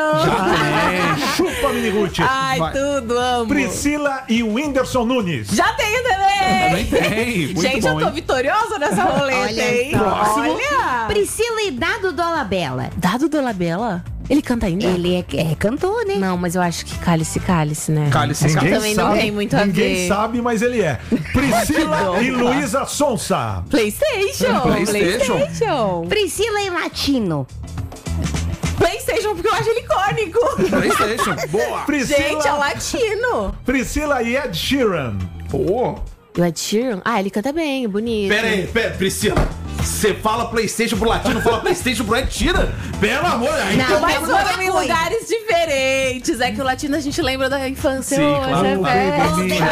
Já tem. Chupa, Miniguti. Ai, Vai. tudo, amo. Priscila e Whindersson Nunes. Já tenho também. Também tem. Muito Gente, bom, eu tô hein? vitoriosa nessa roleta, Olha hein? só. Olha. Priscila e Dado Dolabella. Dado Dolabella? Ele canta ainda? Ele é cantor, né? Não, mas eu acho que cálice, né? Cálice, Acho que cálice. também não tem muito a Ninguém ver. sabe, mas ele é. Priscila Que e dó. Luísa Sonsa. PlayStation. PlayStation. Priscila e Latino. PlayStation, porque eu acho ele icônico. PlayStation. Boa. Gente, é Priscila, latino. Priscila e Ed Sheeran. Pô. O Ed Sheeran? Ah, ele canta bem, bonito. Pera aí, Priscila. Você fala PlayStation pro latino, fala PlayStation pro Ed Sheeran? Pelo amor, aí Não, tem Mas Mas foram outra em coisa. lugares diferentes. É que o latino a gente lembra da infância Sim, hoje, claro. é velho. Onde me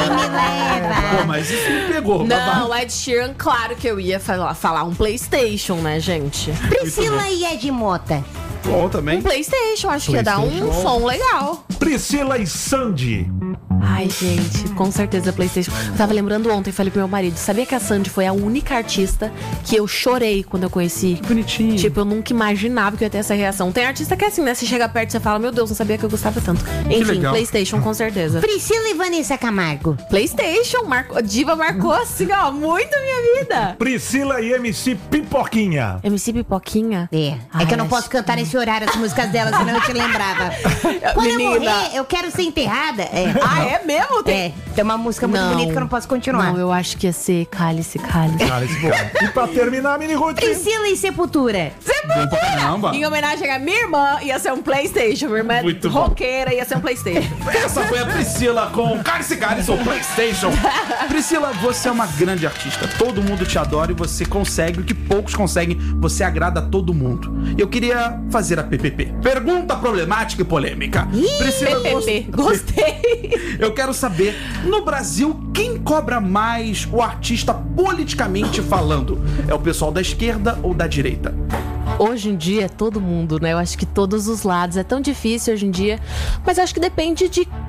leva? Pô, mas isso me pegou. Não, o Ed Sheeran, claro que eu ia falar um PlayStation, né, gente? Priscila e Ed Mota. Bom também. Um PlayStation, acho que ia dar um som legal. Priscila e Sandy. Ai, gente, com certeza PlayStation. Eu tava lembrando ontem, falei pro meu marido, sabia que a Sandy foi a única artista que eu chorei quando eu conheci? Bonitinho. Tipo, eu nunca imaginava que eu ia ter essa reação. Tem artista que é assim, né? Você chega perto e você fala, meu Deus, não sabia que eu gostava tanto. Enfim, legal. PlayStation, com certeza. Priscila e Vanessa Camargo. PlayStation, a diva marcou assim, ó, muito a minha vida. Priscila e MC Pipoquinha. MC Pipoquinha? É Ai, que eu não acho- posso cantar nesse horário as músicas dela, senão eu te lembrava. Quando eu Menina. morrer, eu quero ser enterrada. Ah, é mesmo? Tem uma música muito bonita que eu não posso continuar. Não, eu acho que ia ser Cálice. Cara, isso é bom. E pra terminar, Miniguti. Priscila e Sepultura. Bom pra caramba. Em homenagem à minha irmã, ia ser um PlayStation. Minha irmã é Muito bom. roqueira, ia ser um PlayStation. Essa foi a Priscila com Cálice ou PlayStation. Priscila, você é uma grande artista. Todo mundo te adora e você consegue o que poucos conseguem. Você agrada a todo mundo. E eu queria fazer a PPP. Pergunta problemática e polêmica. Priscila, PPP, gostei. eu quero saber, no Brasil, quem cobra mais o artista politicamente falando? É o pessoal da esquerda ou da direita? Hoje em dia é todo mundo, né? Eu acho que todos os lados. É tão difícil hoje em dia. Mas eu acho que depende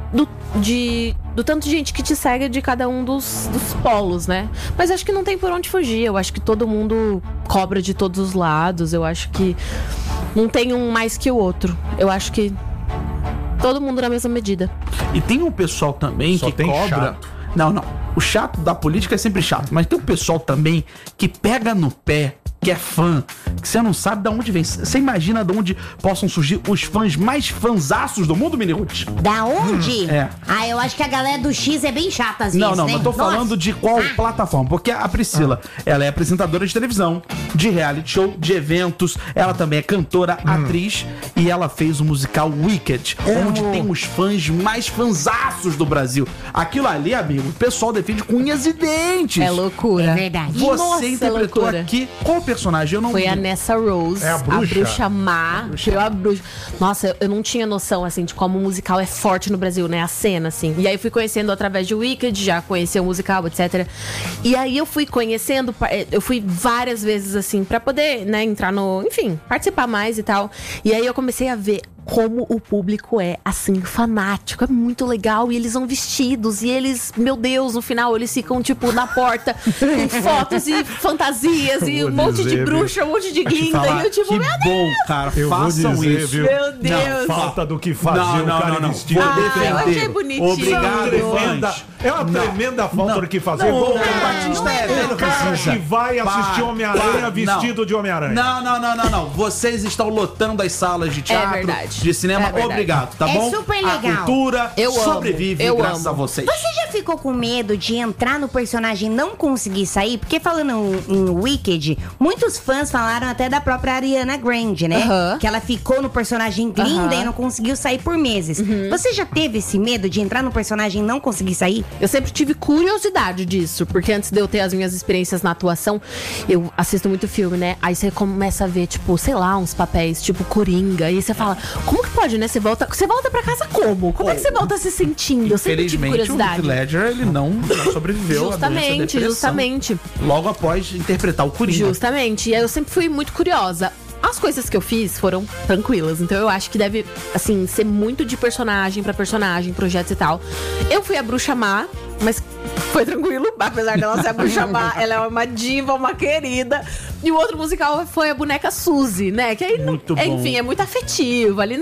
do tanto de gente que te segue de cada um dos polos, né? Mas eu acho que não tem por onde fugir. Eu acho que todo mundo cobra de todos os lados. Eu acho que não tem um mais que o outro. Eu acho que todo mundo na mesma medida. E tem um pessoal também Só que tem cobra. chato. Não. O chato da política é sempre chato. Mas tem um pessoal também que pega no pé, que é fã, que você não sabe de onde vem. Você imagina de onde possam surgir os fãs mais fanzaços do mundo, Minirute? Da onde? É. Ah, eu acho que a galera do X é bem chata às vezes, Não, né? eu tô Nossa. falando de qual plataforma. Porque a Priscila, ela é apresentadora de televisão, de reality show, de eventos. Ela também é cantora, atriz. E ela fez o musical Wicked, onde tem os fãs mais fanzaços do Brasil. Aquilo ali, amigo, o pessoal defende com unhas e dentes. É loucura. É verdade. Você Nossa, interpretou loucura. aqui qual personagem? Eu não Foi vi. a Nessa Rose, É a bruxa? má. Foi a bruxa. Nossa, eu não tinha noção, assim, de como o musical é forte no Brasil, né? A cena, assim. E aí fui conhecendo através de Wicked, já conheci o musical, etc. E aí eu fui conhecendo, eu fui várias vezes, assim, pra poder, né, entrar no... Enfim, participar mais e tal. E aí eu comecei a ver como o público é, assim, fanático. É muito legal. E eles vão vestidos. E eles, meu Deus, no final eles ficam, tipo, na porta com fotos e fantasias. E Eu um vou monte de dizer, bruxa, um monte de guinda. Falar, E eu, tipo, que meu bom, cara. Eu vou Façam dizer, isso. viu? Meu Deus. Falta do que fazer o cara vestido. Vou Ah, eu defender. achei bonitinho. Obrigado, Tremenda, fãs. é uma tremenda falta do que fazer. Não, Vamos o lá. Batista é velho, O cara precisa. que vai assistir Homem-Aranha vestido de Homem-Aranha. Não. Vocês estão lotando as salas de teatro, verdade. de cinema. É verdade. Obrigado, tá É bom? super A legal. cultura Eu amo. sobrevive Eu graças amo. a vocês. Você já ficou com medo de entrar no personagem e não conseguir sair? Porque falando em Wicked, muitos fãs falaram até da própria Ariana Grande, né? Aham. Que ela ficou no personagem linda Aham. e não conseguiu sair por meses. Você já teve esse medo de entrar no personagem e não conseguir sair? Eu sempre tive curiosidade disso, porque antes de eu ter as minhas experiências na atuação, eu assisto muito filme, né? Aí você começa a ver, tipo, sei lá, uns papéis, tipo Coringa, e você fala, como que pode, né? Você volta pra casa como? Como é que você volta se sentindo? Eu sempre tive Infelizmente, o Heath curiosidade. Ledger, ele não sobreviveu à doença da depressão. Justamente. Logo após interpretar o Coringa. Justamente. E aí eu sempre fui muito curiosa. As coisas que eu fiz foram tranquilas, então eu acho que deve, assim, ser muito de personagem pra personagem, projetos e tal. Eu fui a bruxa má, mas foi tranquilo, apesar dela ser a bruxa má, ela é uma diva, uma querida. E o outro musical foi a boneca Suzy, né? Que aí, Muito bom. enfim, é muito afetivo ali.